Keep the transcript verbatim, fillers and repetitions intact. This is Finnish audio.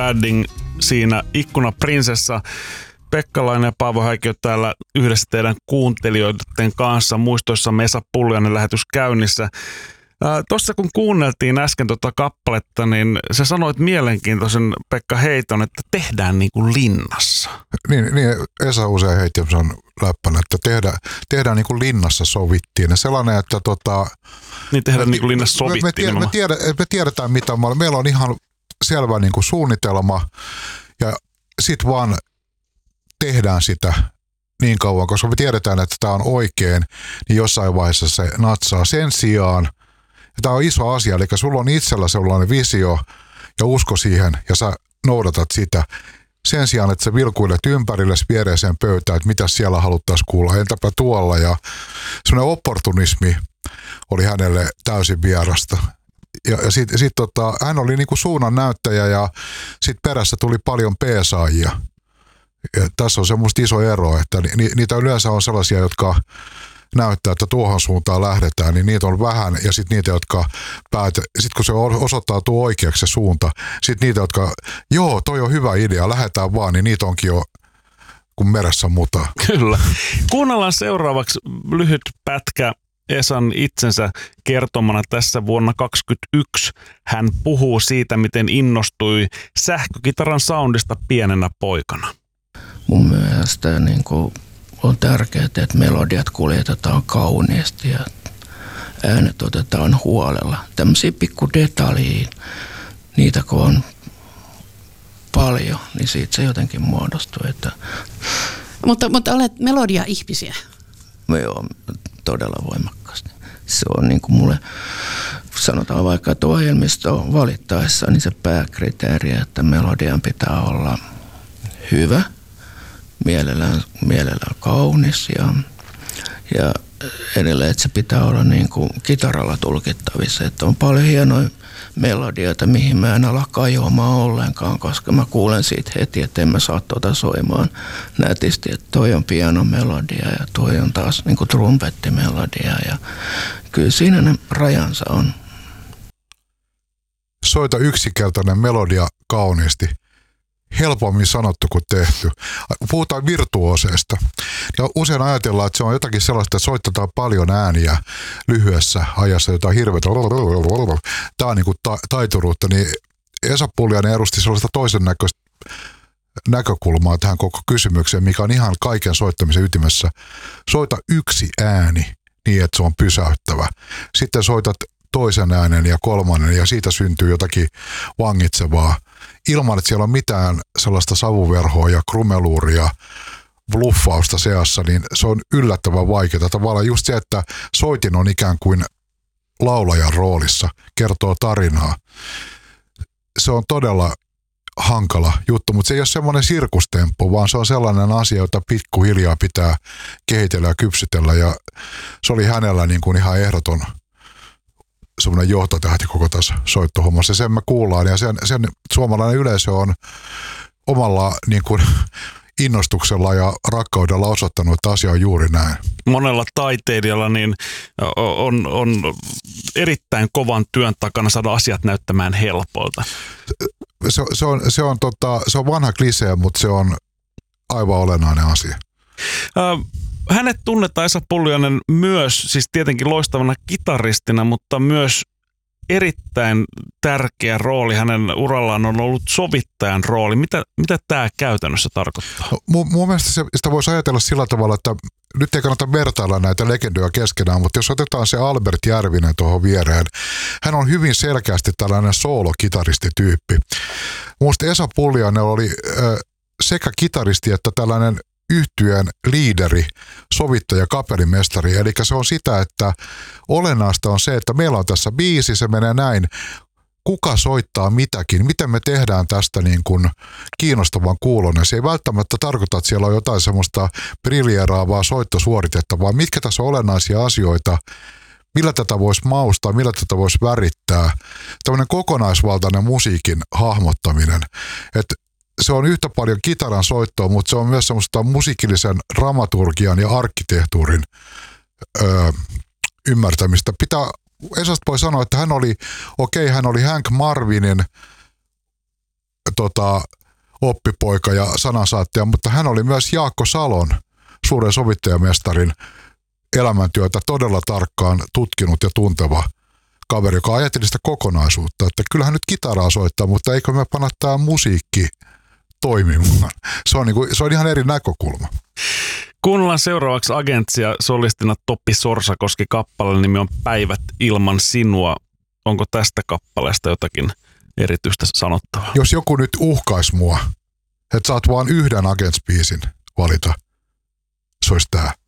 Badding siinä Ikkunaprinsessa. Pekkalainen ja Paavo Häikkiö täällä yhdessä teidän kuuntelijoiden kanssa. Muistoissa Esa Pulliainen lähetys käynnissä. Tuossa kun kuunneltiin äsken tuota kappaletta, niin sä sanoit mielenkiintoisen, Pekka, heiton, että tehdään niin kuin linnassa. Niin, niin Esa usein heitti sen läppänä, että tehdään, tehdään niin kuin linnassa sovittiin. Ja sellainen, että tota... Niin tehdään me, niin kuin linnassa sovittiin. Me, me, me, tiedä, me tiedetään, mitä me meillä on ihan selvä niin kuin suunnitelma ja sit vaan tehdään sitä niin kauan, koska me tiedetään, että tämä on oikein, niin jossain vaiheessa se natsaa sen sijaan. Tämä on iso asia, eli sulla on itsellä sellainen visio ja usko siihen ja sä noudatat sitä. Sen sijaan, että sä vilkuilet ympärille viereiseen pöytään, että mitä siellä haluttaisiin kuulla, entäpä tuolla. Ja semmoinen opportunismi oli hänelle täysin vierasta. Ja, ja sitten sit, tota, hän oli niinku suunnan näyttäjä ja sitten perässä tuli paljon peesaajia. Ja tässä on semmoista iso ero, että ni, niitä yleensä on sellaisia, jotka näyttää, että tuohon suuntaan lähdetään, niin niitä on vähän, ja sitten niitä, jotka päätä, sitten kun se osoittautuu oikeaksi se suunta, sitten niitä, jotka, joo, toi on hyvä idea, lähdetään vaan, niin niitä onkin jo kuin meressä muta. Kyllä. Kuunnellaan seuraavaksi lyhyt pätkä Esan itsensä kertomana tässä vuonna kaksikymmentäyksi. Hän puhuu siitä, miten innostui sähkökitaran soundista pienenä poikana. Mun mielestä niin kuin on tärkeää, että melodiat kuljetetaan kauniisti ja äänet otetaan huolella. Tämmöisiä pikku detaljiin, niitä kun on paljon, niin siitä se jotenkin muodostuu. Että mutta, mutta olet melodia-ihmisiä. Joo, todella voimakkaasti. Se on niin kuin mulle, sanotaan vaikka, että ohjelmisto valittaessa, niin se pääkriteeri, että melodian pitää olla hyvä, mielellään, mielellään kaunis ja, ja edelleen, että se pitää olla niin kuin kitaralla tulkittavissa. Että on paljon hienoja melodioita, mihin mä en ala kajoamaan ollenkaan, koska mä kuulen siitä heti, että en mä saa tuota soimaan nätisti, että toi on pianomelodia ja toi on taas niin kuin trumpettimelodia ja kyllä siinä ne rajansa on. Soita yksinkertainen melodia kauniisti. Helpommin sanottu kuin tehty. Puhutaan virtuoseista. Ja usein ajatellaan, että se on jotakin sellaista, että soitetaan paljon ääniä lyhyessä ajassa, jotain hirveätä. Tämä on niin kuin ta- taituruutta. Niin Esa Pulliainen edusti sellaista toisen näköistä näkökulmaa tähän koko kysymykseen, mikä on ihan kaiken soittamisen ytimessä. Soita yksi ääni niin, että se on pysäyttävä. Sitten soitat toisen äänen ja kolmannen ja siitä syntyy jotakin vangitsevaa. Ilman, että siellä on mitään sellaista savuverhoa ja krumeluuria, bluffausta seassa, niin se on yllättävän vaikeaa. Tavallaan just se, että soitin on ikään kuin laulajan roolissa, kertoo tarinaa. Se on todella hankala juttu, mutta se ei ole semmoinen sirkustemppu, vaan se on sellainen asia, jota pikkuhiljaa pitää kehitellä ja kypsytellä. Ja se oli hänellä niin kuin ihan ehdoton semmoinen johtotähti koko tässä soittohommassa. Sen me kuullaan ja sen, sen suomalainen yleisö on omalla niin kuin innostuksella ja rakkaudella osoittanut, että asia on juuri näin. Monella taiteilijalla niin on, on erittäin kovan työn takana saada asiat näyttämään helpolta. Se, se, on, se, on, tota, se on vanha klisee, mutta se on aivan olennainen asia. Äh, Hänet tunnetaan, Esa Pulliainen, myös siis tietenkin loistavana kitaristina, mutta myös erittäin tärkeä rooli hänen urallaan on ollut sovittajan rooli. Mitä, mitä tämä käytännössä tarkoittaa? Mun, mun mielestä se, sitä voisi ajatella sillä tavalla, että nyt ei kannata vertailla näitä legendoja keskenään, mutta jos otetaan se Albert Järvinen tuohon viereen, hän on hyvin selkeästi tällainen soolokitaristityyppi. Minusta Esa Pulliainen oli äh, sekä kitaristi että tällainen yhtyeen liideri, sovittaja, kapellimestari. Eli se on sitä, että olennaista on se, että meillä on tässä biisi, se menee näin. Kuka soittaa mitäkin? Miten me tehdään tästä niin kuin kiinnostavan kuulonen? Se ei välttämättä tarkoita, että siellä on jotain semmoista briljeeraavaa soittosuoritetta, vaan mitkä tässä on olennaisia asioita, millä tätä voisi maustaa, millä tätä voisi värittää. Tämmöinen kokonaisvaltainen musiikin hahmottaminen. Että se on yhtä paljon kitaran soittoa, mutta se on myös semmoista musiikillisen dramaturgian ja arkkitehtuurin öö, ymmärtämistä. Pitää, Esasta voi sanoa, että hän oli, okei, okay, hän oli Hank Marvinin tota, oppipoika ja sanansaattaja, mutta hän oli myös Jaakko Salon, suuren sovittajamestarin elämäntyötä todella tarkkaan tutkinut ja tunteva kaveri, joka ajatteli sitä kokonaisuutta, että kyllähän nyt kitaraa soittaa, mutta eikö me panna tämä musiikki toimimaan. Se on, niin kuin, se on ihan eri näkökulma. Kuunnellaan seuraavaksi Agentsia solistina Topi Sorsakoski. Kappaleen nimi on Päivät ilman sinua. Onko tästä kappaleesta jotakin erityistä sanottavaa? Jos joku nyt uhkaisi mua, että saat vaan yhden Agents-biisin valita, se olisi tää.